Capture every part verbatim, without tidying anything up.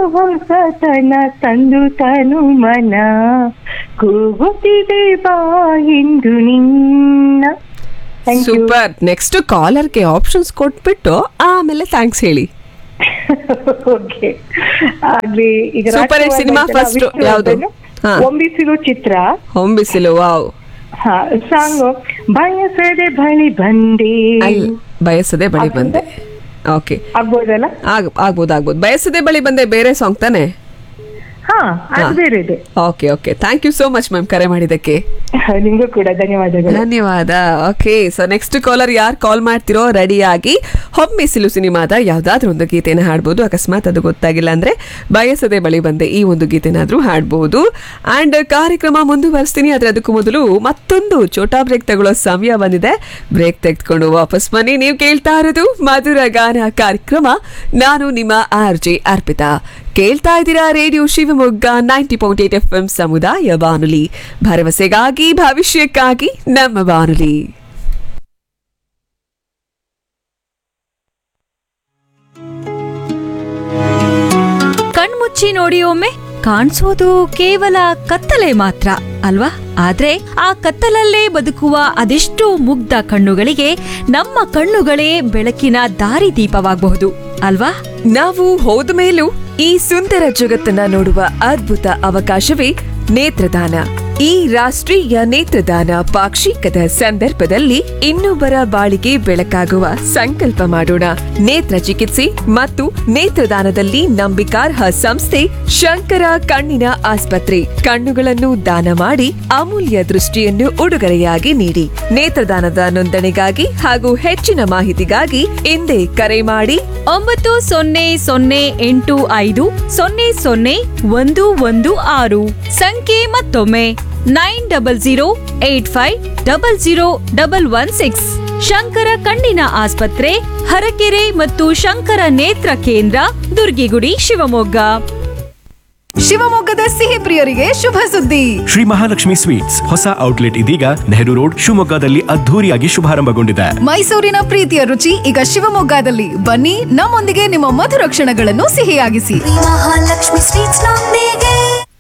ಹೊಸತನ ತಂದು ತನು ಮನ ಕೂಗುತ್ತಿದೆ ಬಾ ಇಂದು ನಿನ್ನ. ಸೂಪರ್. ನೆಕ್ಸ್ಟ್ ಕಾಲರ್ಗೆ ಆಪ್ಷನ್ಸ್ ಕೊಟ್ಬಿಟ್ಟು ಆಮೇಲೆ ಥ್ಯಾಂಕ್ಸ್ ಹೇಳಿ. ಓಕೆ ಆಗ್ಲಿ. ಈಗ ಸೂಪರ್ ಹಿಟ್ ಸಿನಿಮಾ ಫಸ್ಟ್ ಯಾವುದು? ಹೊಂಬಿಸಿಲು ಚಿತ್ರ. ಹೊಂಬಿಸಿಲು, ವಾವ್. ಹಾ, ಸಾಂಗ್ ಬಯಸದೆ ಬಳಿ ಬಂದೆ. ಬಯಸದೆ ಬಳಿ ಬಂದೆ, ಓಕೆ. ಆಗ್ಬೋದಲ್ಲ? ಆಗ್ಬೋದು ಆಗ್ಬೋದು. ಬಯಸದೆ ಬಳಿ ಬಂದೆ ಬೇರೆ ಸಾಂಗ್ ತಾನೆ? ಹಾ, ಅದು ಬೇರೆ ಇದೆ. Okay okay, thank you so much ma'am ಕರೆ ಮಾಡಿದ್ದಕ್ಕೆ. ನಿಮಗೂ ಕೂಡ ಧನ್ಯವಾದಗಳು. ಧನ್ಯವಾದ. ಓಕೆ, ಸೊ ನೆಕ್ಸ್ಟ್ ಕಾಲರ್ ಯಾರು ಕಾಲ್ ಮಾಡ್ತಿರೋ ರೆಡಿಯಾಗಿ ಹೊಂಬಿಸಿಲು ಸಿನಿಮಾದ ಯಾವ್ದಾದ್ರು ಒಂದು ಗೀತೆನ ಹಾಡ್ಬೋದು. ಅಕಸ್ಮಾತ್ ಅದು ಗೊತ್ತಾಗಿಲ್ಲ ಅಂದ್ರೆ ಬಯಸದೆ ಬಳಿ ಬಂದೆ ಈ ಒಂದು ಗೀತೆನಾದ್ರೂ ಹಾಡ್ಬೋದು. ಅಂಡ್ ಕಾರ್ಯಕ್ರಮ ಮುಂದುವರಿಸ್ತೀನಿ. ಆದ್ರೆ ಅದಕ್ಕೂ ಮೊದಲು ಮತ್ತೊಂದು ಚೋಟಾ ಬ್ರೇಕ್ ತಗೊಳ್ಳೋ ಸಮಯ ಬಂದಿದೆ. ಬ್ರೇಕ್ ತೆಗೆದುಕೊಂಡು ವಾಪಸ್ ಬನ್ನಿ. ನೀವು ಕೇಳ್ತಾ ಇರೋದು ಮಧುರ ಗಾನ ಕಾರ್ಯಕ್ರಮ. ನಾನು ನಿಮ್ಮ ಆರ್ ಜೆ ಅರ್ಪಿತಾ. ಕೇಳ್ತಾ ಇದ್ದೀರಾ radio Shivamogga ninety point eight F M ಸಮುದಾಯ ಬಾನುಲಿ, ಭರವಸೆಗಾಗಿ ಭವಿಷ್ಯಕ್ಕಾಗಿ ನಮ್ಮ ಬಾನುಲಿ. ಕಣ್ಮುಚ್ಚಿ ನೋಡಿ ಒಮ್ಮೆ, ಕಾಣಿಸೋದು ಕೇವಲ ಕತ್ತಲೆ ಮಾತ್ರ ಅಲ್ವಾ? ಆದ್ರೆ ಆ ಕತ್ತಲಲ್ಲೇ ಬದುಕುವ ಅದೆಷ್ಟೋ ಮುಗ್ಧ ಕಣ್ಣುಗಳಿಗೆ ನಮ್ಮ ಕಣ್ಣುಗಳೇ ಬೆಳಕಿನ ದಾರಿದೀಪವಾಗಬಹುದು ಅಲ್ವಾ? ನಾವು ಹೋದ ಮೇಲೂ ಈ ಸುಂದರ ಜಗತ್ತನ್ನ ನೋಡುವ ಅದ್ಭುತ ಅವಕಾಶವೇ ನೇತ್ರದಾನ. ಈ ರಾಷ್ಟ್ರೀಯ ನೇತ್ರದಾನ ಪಾಕ್ಷಿಕದ ಸಂದರ್ಭದಲ್ಲಿ ಇನ್ನೊಬ್ಬರ ಬಾಳಿಗೆ ಬೆಳಕಾಗುವ ಸಂಕಲ್ಪ ಮಾಡೋಣ. ನೇತ್ರ ಚಿಕಿತ್ಸೆ ಮತ್ತು ನೇತ್ರದಾನದಲ್ಲಿ ನಂಬಿಕಾರ್ಹ ಸಂಸ್ಥೆ ಶಂಕರ ಕಣ್ಣಿನ ಆಸ್ಪತ್ರೆ. ಕಣ್ಣುಗಳನ್ನು ದಾನ ಮಾಡಿ ಅಮೂಲ್ಯ ದೃಷ್ಟಿಯನ್ನು ಉಡುಗೊರೆಯಾಗಿ ನೀಡಿ. ನೇತ್ರದಾನದ ನೋಂದಣಿಗಾಗಿ ಹಾಗೂ ಹೆಚ್ಚಿನ ಮಾಹಿತಿಗಾಗಿ ಹಿಂದೆ ಕರೆ ಮಾಡಿ ಒಂಬತ್ತು ಸೊನ್ನೆ ಸೊನ್ನೆ ಎಂಟು ಐದು ಸೊನ್ನೆ ಸೊನ್ನೆ ಒಂದು ಒಂದು ಆರು. ಸಂಖ್ಯೆ ಮತ್ತೊಮ್ಮೆ nine double zero eight five double zero double one six. Shankara ಕಣ್ಣಿನ ಆಸ್ಪತ್ರೆ, ಹರಕೆರೆ ಮತ್ತು ಶಂಕರ ನೇತ್ರ ಕೇಂದ್ರ, ದುರ್ಗಿಗುಡಿ, ಶಿವಮೊಗ್ಗ. ಶಿವಮೊಗ್ಗದ ಸಿಹಿ ಪ್ರಿಯರಿಗೆ ಶುಭ ಸುದ್ದಿ. ಶ್ರೀ ಮಹಾಲಕ್ಷ್ಮಿ ಸ್ವೀಟ್ಸ್ ಹೊಸ ಔಟ್ಲೆಟ್ ಇದೀಗ ನೆಹರು ರೋಡ್ ಶಿವಮೊಗ್ಗದಲ್ಲಿ ಅದ್ಧೂರಿಯಾಗಿ ಶುಭಾರಂಭಗೊಂಡಿದೆ. ಮೈಸೂರಿನ ಪ್ರೀತಿಯ ರುಚಿ ಈಗ ಶಿವಮೊಗ್ಗದಲ್ಲಿ. ಬನ್ನಿ, ನಮ್ಮೊಂದಿಗೆ ನಿಮ್ಮ ಮಧುರ ಕ್ಷಣಗಳನ್ನು ಸಿಹಿಯಾಗಿಸಿ. ಮಹಾಲಕ್ಷ್ಮಿ ಸ್ವೀಟ್ಸ್ ನೊಂದಿಗೆ.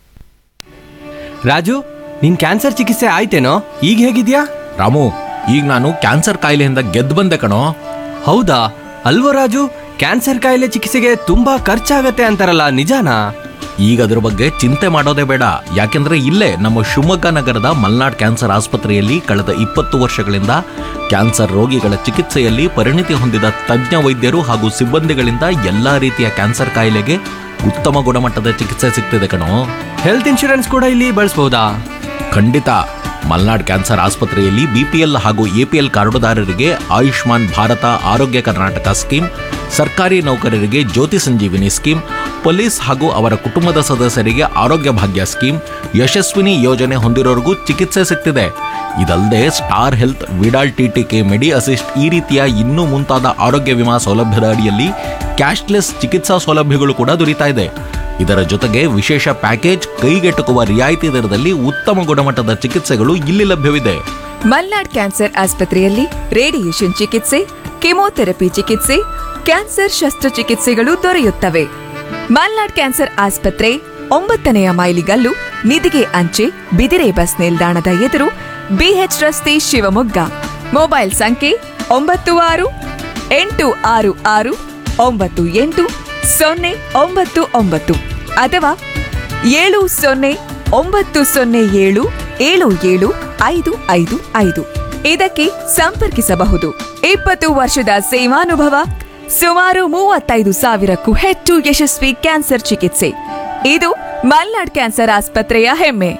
ರಾಜು, ನಿನ್ ಕ್ಯಾನ್ಸರ್ ಚಿಕಿತ್ಸೆ ಆಯ್ತೇನೋ? ಈಗ ಹೇಗಿದ್ಯಾ? ರಾಮು, ಈಗ ನಾನು ಕ್ಯಾನ್ಸರ್ ಕಾಯಿಲೆಯಿಂದ ಗೆದ್ದು ಬಂದೆ ಕಣೋ. ಹೌದಾ? ಅಲ್ವೋ ರಾಜು, ಕ್ಯಾನ್ಸರ್ ಕಾಯಿಲೆ ಚಿಕಿತ್ಸೆಗೆ ತುಂಬಾ ಖರ್ಚಾಗತ್ತೆ ಅಂತಾರಲ್ಲ, ನಿಜಾನಾ? ಈಗ ಅದ್ರ ಬಗ್ಗೆ ಚಿಂತೆ ಮಾಡೋದೇ ಬೇಡ. ಯಾಕೆಂದ್ರೆ ಇಲ್ಲೇ ನಮ್ಮ ಶಿವಮೊಗ್ಗ ನಗರದ ಮಲ್ನಾಡ್ ಕ್ಯಾನ್ಸರ್ ಆಸ್ಪತ್ರೆಯಲ್ಲಿ ಕಳೆದ ಇಪ್ಪತ್ತು ವರ್ಷಗಳಿಂದ ಕ್ಯಾನ್ಸರ್ ರೋಗಿಗಳ ಚಿಕಿತ್ಸೆಯಲ್ಲಿ ಪರಿಣಿತಿ ಹೊಂದಿದ ತಜ್ಞ ವೈದ್ಯರು ಹಾಗೂ ಸಿಬ್ಬಂದಿಗಳಿಂದ ಎಲ್ಲಾ ರೀತಿಯ ಕ್ಯಾನ್ಸರ್ ಕಾಯಿಲೆಗೆ ಉತ್ತಮ ಗುಣಮಟ್ಟದ ಚಿಕಿತ್ಸೆ ಸಿಗ್ತಿದೆ ಕಣೋ. ಹೆಲ್ತ್ ಇನ್ಶೂರೆನ್ಸ್ ಕೂಡ ಇಲ್ಲಿ ಬಳಸಬಹುದಾ? ಖಂಡಿತ. ಮಲ್ನಾಡ್ ಕ್ಯಾನ್ಸರ್ ಆಸ್ಪತ್ರೆಯಲ್ಲಿ ಬಿಪಿಎಲ್ ಹಾಗೂ ಎಪಿಎಲ್ ಕಾರ್ಡುದಾರರಿಗೆ ಆಯುಷ್ಮಾನ್ ಭಾರತ ಆರೋಗ್ಯ ಕರ್ನಾಟಕ ಸ್ಕೀಮ್, ಸರ್ಕಾರಿ ನೌಕರರಿಗೆ ಜ್ಯೋತಿ ಸಂಜೀವಿನಿ ಸ್ಕೀಮ್, ಪೊಲೀಸ್ ಹಾಗೂ ಅವರ ಕುಟುಂಬದ ಸದಸ್ಯರಿಗೆ ಆರೋಗ್ಯ ಭಾಗ್ಯ ಸ್ಕೀಮ್, ಯಶಸ್ವಿನಿ ಯೋಜನೆ ಹೊಂದಿರೋರಿಗೂ ಚಿಕಿತ್ಸೆ ಸಿಗ್ತಿದೆ. ಇದಲ್ಲದೆ ಸ್ಟಾರ್ ಹೆಲ್ತ್, ವಿಡಾಲ್ ಟಿಟಿಕೆ, ಮೆಡಿ ಅಸಿಸ್ಟ್ ಈ ರೀತಿಯ ಇನ್ನೂ ಮುಂತಾದ ಆರೋಗ್ಯ ವಿಮಾ ಸೌಲಭ್ಯದ ಅಡಿಯಲ್ಲಿ ಕ್ಯಾಶ್ಲೆಸ್ ಚಿಕಿತ್ಸಾ ಸೌಲಭ್ಯಗಳು ಕೂಡ ದೊರೀತಾ ಇದೆ. ಇದರ ಜೊತೆಗೆ ವಿಶೇಷ ಪ್ಯಾಕೇಜ್, ಕೈಗೆಟುಕುವ ರಿಯಾಯಿತಿ ದರದಲ್ಲಿ ಉತ್ತಮ ಗುಣಮಟ್ಟದ ಚಿಕಿತ್ಸೆಗಳು ಇಲ್ಲಿ ಲಭ್ಯವಿದೆ. ಮಲ್ನಾಡ್ ಕ್ಯಾನ್ಸರ್ ಆಸ್ಪತ್ರೆಯಲ್ಲಿ ರೇಡಿಯೇಷನ್ ಚಿಕಿತ್ಸೆ, ಕೆಮೊಥೆರಪಿ ಚಿಕಿತ್ಸೆ, ಕ್ಯಾನ್ಸರ್ ಶಸ್ತ್ರಚಿಕಿತ್ಸೆಗಳು ದೊರೆಯುತ್ತವೆ. ಮಲ್ನಾಡ್ ಕ್ಯಾನ್ಸರ್ ಆಸ್ಪತ್ರೆ ಒಂಬತ್ತನೆಯ ಮೈಲಿಗಲ್ಲು, ನಿಧಿಗೆ ಅಂಚೆ, ಬಿದಿರೆ ಬಸ್ ನಿಲ್ದಾಣದ ಎದುರು, ಬಿಎಚ್ ರಸ್ತೆ, ಶಿವಮೊಗ್ಗ. ಮೊಬೈಲ್ ಸಂಖ್ಯೆ ಒಂಬತ್ತು ಆರು ಎಂಟು ಆರು ಆರು ಒಂಬತ್ತು ಎಂಟು ಸೊನ್ನೆ ಒಂಬತ್ತು ಒಂಬತ್ತು ಅಥವಾ ಏಳು ಸೊನ್ನೆ ಒಂಬತ್ತು ಸೊನ್ನೆ ಏಳು ಏಳು ಏಳು ಐದು ಐದು ಐದು ಇದಕ್ಕೆ ಸಂಪರ್ಕಿಸಬಹುದು. ಇಪ್ಪತ್ತು ವರ್ಷದ ಸೇವಾನುಭವ, ಸುಮಾರು ಮೂವತ್ತೈದು ಸಾವಿರಕ್ಕೂ ಹೆಚ್ಚು ಯಶಸ್ವಿ ಕ್ಯಾನ್ಸರ್ ಚಿಕಿತ್ಸೆ. ಇದು ಮಲ್ನಾಡ್ ಕ್ಯಾನ್ಸರ್ ಆಸ್ಪತ್ರೆಯ ಹೆಮ್ಮೆ.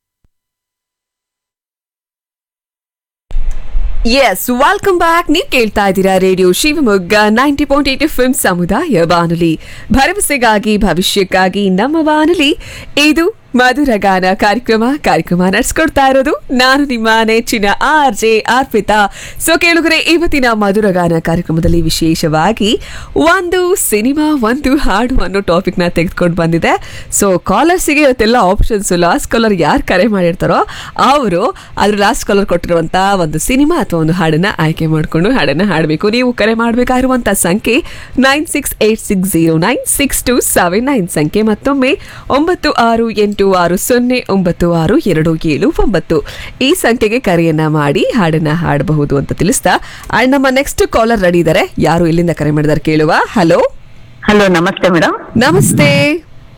S, welcome back. ನೀವು ಕೇಳ್ತಾ ಇದ್ದೀರಾ radio Shivamogga ninety point eight F M ಸಮುದಾಯ ಬಾನುಲಿ, ಭರವಸೆಗಾಗಿ ಭವಿಷ್ಯಕ್ಕಾಗಿ ನಮ್ಮ ಬಾನುಲಿ. ಇದು ಮಧುರ ಗಾನ ಕಾರ್ಯಕ್ರಮ ಕಾರ್ಯಕ್ರಮ ನಡೆಸ್ಕೊಡ್ತಾ ಇರೋದು ನಾನು ನಿಮ್ಮ ನೆಚ್ಚಿನ ಆರ್ ಜೆ ಅರ್ಪಿತಾ. ಸೊ ಕೇಳುಗರೆ, ಇವತ್ತಿನ ಮಧುರ ಗಾನ ಕಾರ್ಯಕ್ರಮದಲ್ಲಿ ವಿಶೇಷವಾಗಿ ಒಂದು ಸಿನಿಮಾ ಒಂದು ಹಾಡು ಅನ್ನೋ ಟಾಪಿಕ್ ನ ತೆಗೆದುಕೊಂಡು ಬಂದಿದೆ. ಸೊ ಕಾಲರ್ಸಿಗೆ ಇವತ್ತೆಲ್ಲ ಆಪ್ಷನ್ಸ್. ಲಾಸ್ಟ್ ಕಾಲರ್ ಯಾರು ಕರೆ ಮಾಡಿರ್ತಾರೋ ಅವರು ಅದ್ರ ಲಾಸ್ಟ್ ಕಾಲರ್ ಕೊಟ್ಟಿರುವಂತ ಒಂದು ಸಿನಿಮಾ ಅಥವಾ ಒಂದು ಹಾಡನ್ನ ಆಯ್ಕೆ ಮಾಡಿಕೊಂಡು ಹಾಡನ್ನ ಹಾಡಬೇಕು. ನೀವು ಕರೆ ಮಾಡಬೇಕಾಗಿರುವಂತಹ ಸಂಖ್ಯೆ nine six eight six zero nine six to seven nine ಸಂಖ್ಯೆ ಮತ್ತೊಮ್ಮೆ ಒಂಬತ್ತು ಆರು ಎಂಟು ಆರು ಸೊನ್ನೆ ಒಂಬತ್ತು ಆರು ಎರಡು ಏಳು ಒಂಬತ್ತು. ಈ ಸಂಖ್ಯೆಗೆ ಕರೆಯನ್ನ ಮಾಡಿ ಹಾಡನ್ನ ಹಾಡಬಹುದು ಅಂತ ತಿಳಿಸ್ತಾ, ಅಂಡ್ ನಮ್ಮ ನೆಕ್ಸ್ಟ್ ಕಾಲರ್ ರೆಡಿ ಇದ್ದಾರೆ. ಯಾರು ಇಲ್ಲಿಂದ ಕರೆ ಮಾಡಿದಾರೆ ಕೇಳುವ. ಹಲೋ ಹಲೋ, ನಮಸ್ತೆ ಮೇಡಮ್. ನಮಸ್ತೆ.